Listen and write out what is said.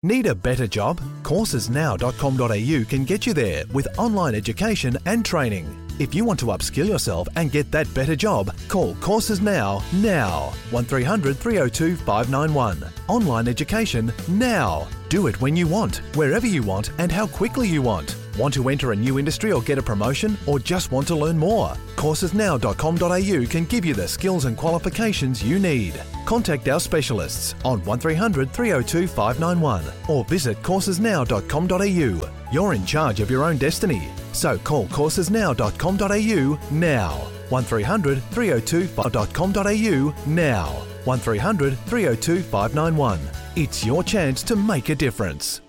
Need a better job? Coursesnow.com.au can get you there with online education and training. If you want to upskill yourself and get that better job, call Courses Now. 1300 302 591. Online education now. Do it when you want, wherever you want and how quickly you want. Want to enter a new industry or get a promotion, or just want to learn more? Coursesnow.com.au can give you the skills and qualifications you need. Contact our specialists on 1300 302 591 or visit coursesnow.com.au. You're in charge of your own destiny. So call coursesnow.com.au now. 1300 302 591.com.au now. 1300 302 591. It's your chance to make a difference.